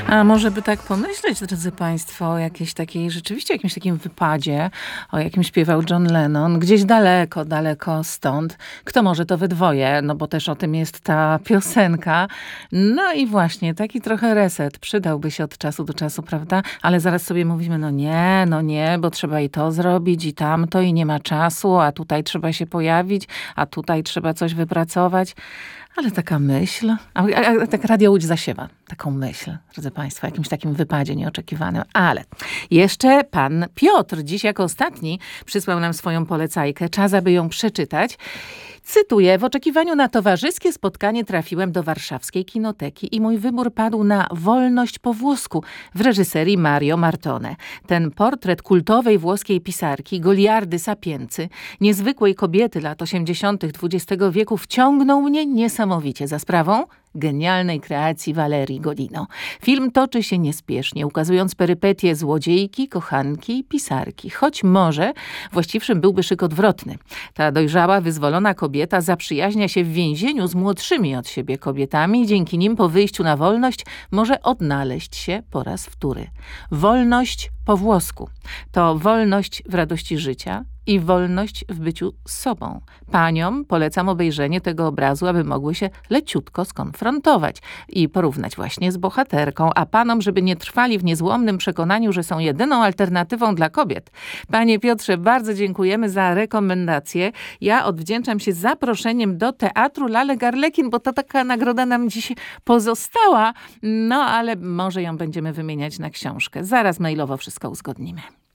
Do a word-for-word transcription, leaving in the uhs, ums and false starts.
A może by tak pomyśleć, drodzy państwo, o jakiejś takiej, rzeczywiście jakimś takim wypadzie, o jakim śpiewał John Lennon, gdzieś daleko, daleko stąd. Kto może to we dwoje, no bo też o tym jest ta piosenka. No i właśnie, taki trochę reset przydałby się od czasu do czasu, prawda? Ale zaraz sobie mówimy, no nie, no nie, bo trzeba i to zrobić, i tamto, i nie ma czasu, a tutaj trzeba się pojawić, a tutaj trzeba coś wypracować. Ale taka myśl, a, a, a tak Radio Łódź zasiewa taką myśl, drodzy państwo, jakimś takim wypadzie nieoczekiwanym. Ale jeszcze pan Piotr dziś jako ostatni przysłał nam swoją polecajkę. Czas, aby ją przeczytać. Cytuję: w oczekiwaniu na towarzyskie spotkanie trafiłem do warszawskiej kinoteki i mój wybór padł na Wolność po włosku w reżyserii Mario Martone. Ten portret kultowej włoskiej pisarki Goliardy Sapiency, niezwykłej kobiety lat osiemdziesiątych dwudziestego wieku, wciągnął mnie niesamowicie za sprawą genialnej kreacji Valerii Golino. Film toczy się niespiesznie, ukazując perypetie złodziejki, kochanki i pisarki. Choć może właściwszym byłby szyk odwrotny. Ta dojrzała, wyzwolona kobieta zaprzyjaźnia się w więzieniu z młodszymi od siebie kobietami i dzięki nim po wyjściu na wolność może odnaleźć się po raz wtóry. Wolność po włosku to wolność w radości życia i wolność w byciu sobą. Paniom polecam obejrzenie tego obrazu, aby mogły się leciutko skonfrontować i porównać właśnie z bohaterką, a panom, żeby nie trwali w niezłomnym przekonaniu, że są jedyną alternatywą dla kobiet. Panie Piotrze, bardzo dziękujemy za rekomendację. Ja odwdzięczam się zaproszeniem do Teatru Lalek Arlekin, bo to taka nagroda nam dziś pozostała, no ale może ją będziemy wymieniać na książkę. Zaraz mailowo wszystko uzgodnimy.